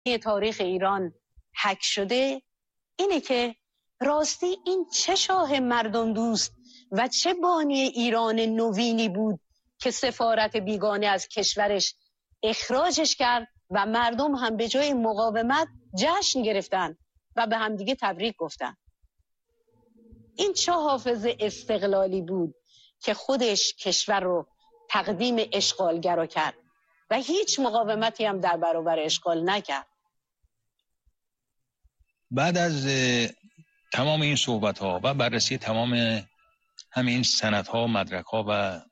تاریخ ایران حک شده اینه که راستی این چه شاه مردم دوست و چه بانی ایران نوینی بود که سفارت بیگانه از کشورش اخراجش کرد و مردم هم به جای مقاومت جشن گرفتن و به همدیگه تبریک گفتن. این چه حافظ استقلالی بود که خودش کشور رو تقدیم اشغالگرا کرد و هیچ مقاومتی هم در برابر اشغال نکرد. بعد از تمام این صحبت ها و بررسی تمام همین سند ها، مدرک ها و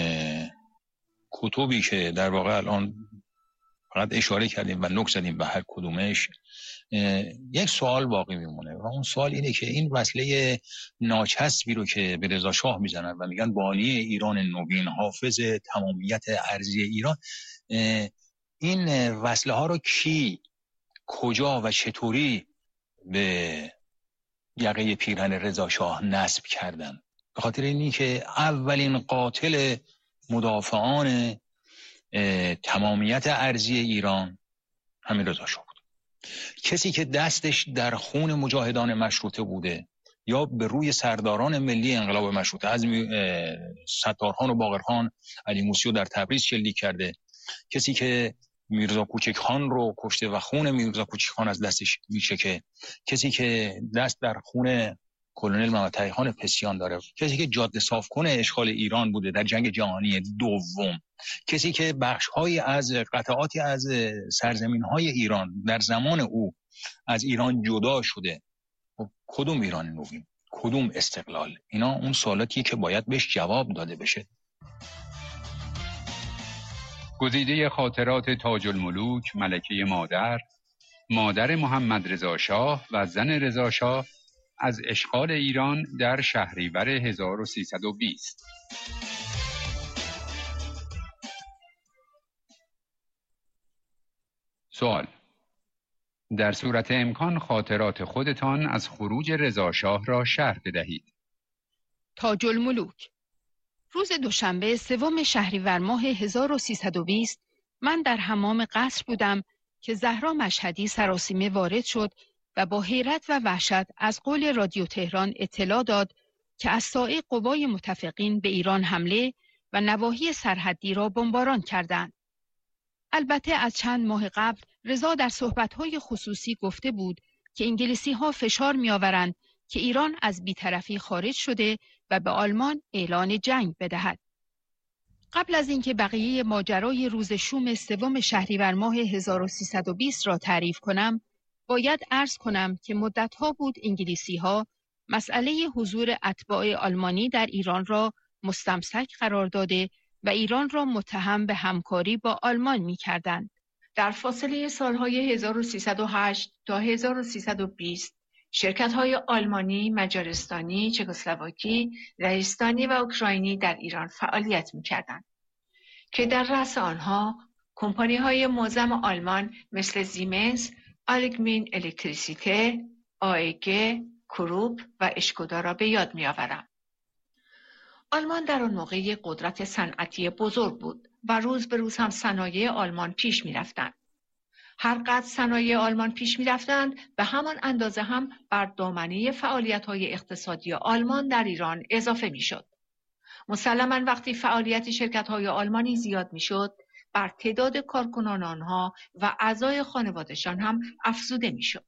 کتبی که در واقع الان فقط اشاره کردیم و نک زدیم به هر کدومش، یک سوال باقی میمونه و اون سوال اینه که این وصله ناچسبی رو که به رضا شاه میزنن و میگن بانی ایران نوین، حافظ تمامیت ارضی ایران، این وصله ها رو کی، کجا و چطوری به یقه پیرهن رضا شاه نصب کردن؟ به خاطر اینی که اولین قاتل مدافعان تمامیت ارضی ایران همین رضا شاه بود. کسی که دستش در خون مجاهدان مشروطه بوده یا به روی سرداران ملی انقلاب مشروطه، از ستارخان و باقرخان، علی موسیو در تبریز شلیک کرده، کسی که میرزا کوچک خان رو کشته و خون میرزا کوچک خان از دستش میچکه، کسی که دست در خون کلونل محمد تقی خان پسیان داره، کسی که جاده صاف کنه اشغال ایران بوده در جنگ جهانی دوم، کسی که بخش‌هایی از قطعاتی از سرزمین‌های ایران در زمان او از ایران جدا شده. کدوم ایران نوین؟ کدوم استقلال؟ اینا اون سوالاتیه که باید بهش جواب داده بشه. گزیده خاطرات تاج الملوک ملکه مادر محمد رضا شاه و زن رضا شاه از اشغال ایران در شهریور 1320. سوال: در صورت امکان خاطرات خودتان از خروج رضا شاه را شرح بدهید. تاج الملوک. روز دوشنبه 3 شهریور ماه 1320 من در حمام قصر بودم که زهرا مشهدی سراسیمه وارد شد و با حیرت و وحشت از قول رادیو تهران اطلاع داد که اسائی قوای متفقین به ایران حمله و نواحی سرحدی را بمباران کردند. البته از چند ماه قبل رضا در صحبت‌های خصوصی گفته بود که انگلیسی‌ها فشار می‌آورند که ایران از بی‌طرفی خارج شده و به آلمان اعلان جنگ بدهد. قبل از اینکه بقیه ماجرای روز شوم 3 شهریور ماه 1320 را تعریف کنم، باید عرض کنم که مدت‌ها بود انگلیسی‌ها مسئله حضور اتباع آلمانی در ایران را مستمسک قرار داده و ایران را متهم به همکاری با آلمان می‌کردند. در فاصله سالهای 1308 تا 1320 شرکت‌های آلمانی، مجارستانی، چکسلواکی، لهستانی و اوکراینی در ایران فعالیت می‌کردند که در رأس آنها کمپانی‌های معظم آلمان مثل زیمنس، آلگمین الکتریسیته، آیگ، کروپ و اشکودا را به یاد می‌آورم. آلمان در آن موقع قدرت صنعتی بزرگ بود و روز به روز هم صنایع آلمان پیش می‌رفتند. هر قدر صنایع آلمان پیش می‌رفتند به همان اندازه هم بر دامنه فعالیت‌های اقتصادی آلمان در ایران اضافه می‌شد. مسلماً وقتی فعالیت شرکت‌های آلمانی زیاد می‌شد، بر تعداد کارکنان آنها و اعضای خانواده‌شان هم افزوده می‌شد.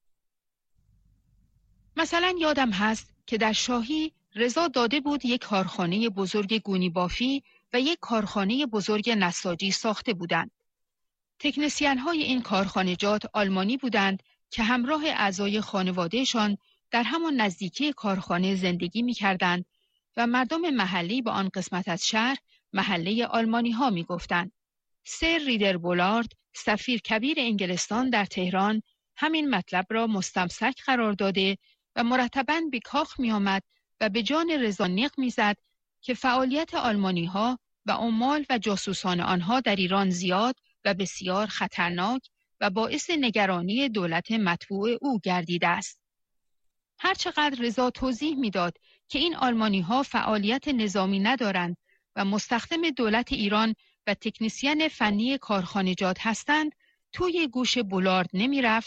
مثلا یادم هست که در شاهی رضا داده بود یک کارخانه بزرگ گونی بافی و یک کارخانه بزرگ نساجی ساخته بودند. تکنسین های این کارخانجات آلمانی بودند که همراه اعضای خانوادهشان در همان نزدیکی کارخانه زندگی می کردند و مردم محلی به آن قسمت از شهر محله آلمانی ها می گفتند. سر ریدر بولارد، سفیر کبیر انگلستان در تهران، همین مطلب را مستمسک قرار داده و مرتباً به کاخ می آمد و به جان رضا نق می زد که فعالیت آلمانی ها و عمال و جاسوسان آنها در ایران زیاد و بسیار خطرناک و باعث نگرانی دولت مطبوع او گردیده است. هرچقدر رضا توضیح میداد که این آلمانی ها فعالیت نظامی ندارند و مستخدم دولت ایران و تکنسین فنی کارخانجات هستند، توی گوش بولارد نمی رفت